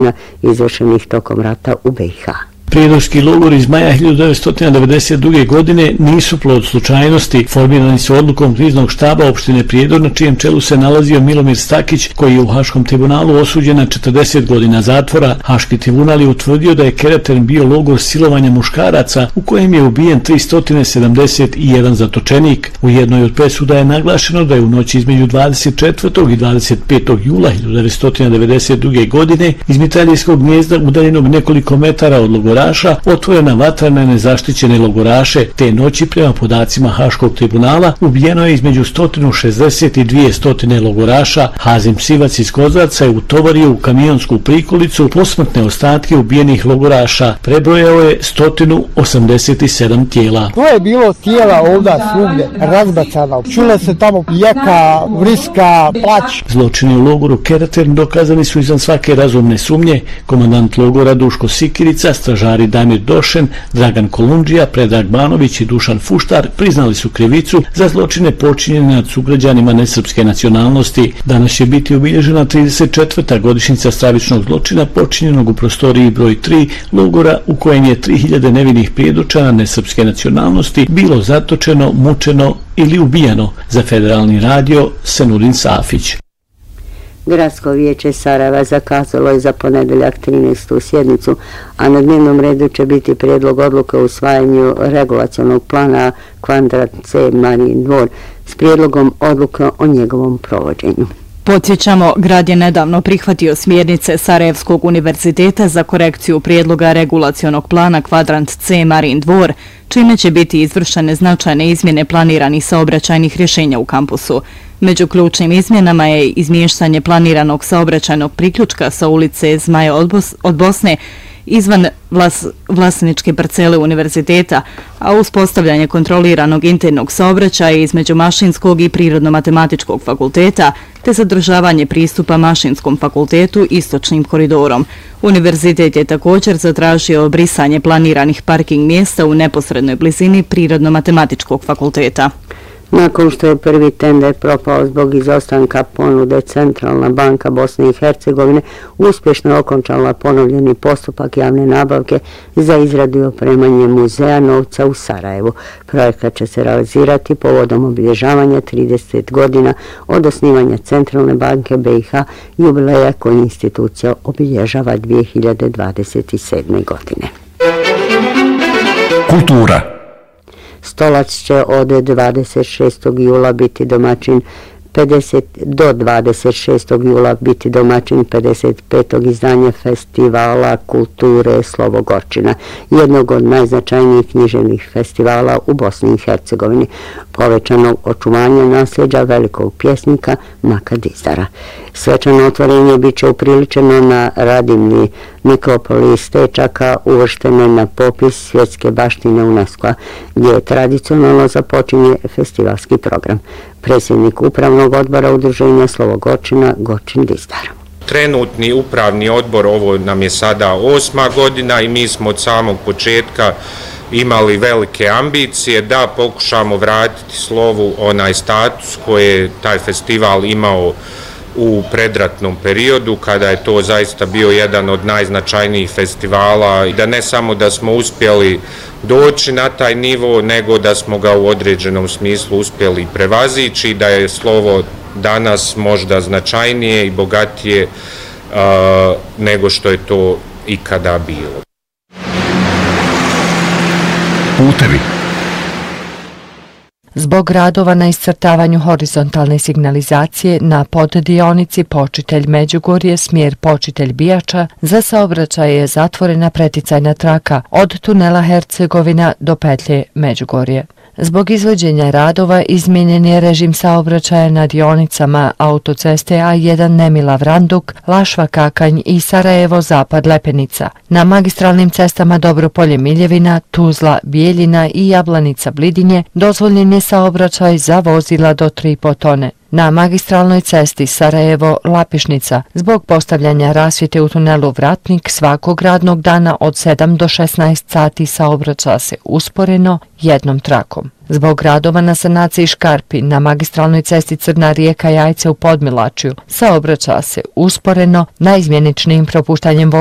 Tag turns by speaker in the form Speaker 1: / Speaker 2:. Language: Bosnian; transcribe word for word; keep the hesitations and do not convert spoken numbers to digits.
Speaker 1: izvršenih tokom rata u be i ha.
Speaker 2: Prijedorski logori iz maja hiljadu devetsto devedeset druge. godine nisu plod slučajnosti. Formirani su odlukom kriznog štaba opštine Prijedor, na čijem čelu se nalazio Milomir Stakić, koji je u Haškom tribunalu osuđen na četrdeset godina zatvora. Haški tribunal je utvrdio da je Keratern bio logor silovanja muškaraca u kojem je ubijen tristo sedamdeset jedan zatočenik. U jednoj od presuda je naglašeno da je u noći između dvadeset četvrtog i dvadeset petog jula hiljadu devetsto devedeset druge. godine iz mitraljskog gnijezda udaljenog nekoliko metara od logora otvorena vatra na nezaštićene logoraše. Te noći, prema podacima Haškog tribunala, ubijeno je između sto šezdeset i dvjesto logoraša. Hazim Sivac iz Kozarca je utovario u kamionsku prikolicu posmrtne ostatke ubijenih logoraša. Prebrojao je sto osamdeset sedam tijela.
Speaker 3: To je bilo tijela ovdje svugdje razbacana. Čula se tamo jeka, vriska, plać.
Speaker 2: Zločini u logoru Keratern dokazani su izvan svake razumne sumnje. Komandant logora Duško Sikirica, stražari Damir Došen, Dragan Kolundžija, Predrag Banović i Dušan Fuštar priznali su krivicu za zločine počinjene nad sugrađanima nesrpske nacionalnosti. Danas će biti obilježena trideset četvrta godišnjica stravičnog zločina počinjenog u prostoriji broj tri logora u kojem je tri hiljade nevinih prijedočana nesrpske nacionalnosti bilo zatočeno, mučeno ili ubijeno. Za Federalni radio Senurin Safić.
Speaker 1: Gradsko vijeće Sarajeva zakazalo je za ponedeljak trinaestu sjednicu, a na dnevnom redu će biti prijedlog odluke o usvajanju regulacionog plana Kvadrat C Marijin dvor s prijedlogom odluke o njegovom provođenju.
Speaker 4: Podsjećamo, grad je nedavno prihvatio smjernice Sarajevskog univerziteta za korekciju prijedloga regulacionog plana Kvadrant C Marijin dvor, čime će biti izvršene značajne izmjene planiranih saobraćajnih rješenja u kampusu. Među ključnim izmjenama je izmještanje planiranog saobraćajnog priključka sa ulice Zmaja od Bosne izvan vlas, vlasničke parcele univerziteta, a uspostavljanje kontroliranog internog saobraćaja između Mašinskog i Prirodno-matematičkog fakulteta, te zadržavanje pristupa Mašinskom fakultetu istočnim koridorom. Univerzitet je također zatražio brisanje planiranih parking mjesta u neposrednoj blizini Prirodno-matematičkog fakulteta.
Speaker 1: Nakon što je prvi tender propao zbog izostanka ponude, Centralna banka Bosne i Hercegovine uspješno okončala ponovljeni postupak javne nabavke za izradu i opremanje muzeja novca u Sarajevu. Projekat će se realizirati povodom obilježavanja trideset godina od osnivanja Centralne banke be i ha, jubileja koji institucija obilježava dvije hiljade dvadeset sedme. godine.
Speaker 5: Kultura.
Speaker 1: Stolac će od dvadeset šestog jula biti domaćin pedeset do dvadeset šestog jula biti domaćin pedeset petog izdanja Festivala kulture Slovo Gorčina, jednog od najznačajnijih književnih festivala u Bosni i Hercegovini, povećanog očuvanja nasljeđa velikog pjesnika Maka Dizdara. Svečano otvorenje bit će upriličeno na radivni nekropolis Stečaka, uvrštene na popis svjetske baštine UNESCO-a, gdje je tradicionalno započinje festivalski program. Predsjednik upravnog odbora udruženja Slovo Gorčina, Gorčin Dizdar.
Speaker 6: Trenutni upravni odbor, ovo nam je sada osma godina i mi smo od samog početka imali velike ambicije da pokušamo vratiti Slovu onaj status koji je taj festival imao u predratnom periodu, kada je to zaista bio jedan od najznačajnijih festivala, i da ne samo da smo uspjeli doći na taj nivo, nego da smo ga u određenom smislu uspjeli prevazići, da je Slovo danas možda značajnije i bogatije uh, nego što je to ikada bilo.
Speaker 5: Putevi.
Speaker 7: Zbog radova na iscrtavanju horizontalne signalizacije na poddionici Počitelj Međugorje smjer Počitelj Bijača za saobraćaj je zatvorena preticajna traka od tunela Hercegovina do petlje Međugorje. Zbog izvođenja radova izmijenjen je režim saobraćaja na dionicama autoceste A jedan Nemila Vranduk, Lašva Kakanj i Sarajevo Zapad Lepenica. Na magistralnim cestama Dobropolje Miljevina, Tuzla Bijeljina i Jablanica Blidinje dozvoljen je saobraćaj za vozila do tri i po tone. Na magistralnoj cesti Sarajevo-Lapišnica zbog postavljanja rasvjete u tunelu Vratnik svakog radnog dana od sedam do šesnaest sati saobraća se usporeno jednom trakom. Zbog radova na sanaciji škarpi na magistralnoj cesti Crna Rijeka Jajce u Podmilačju saobraća se usporeno naizmjeničnim propuštanjem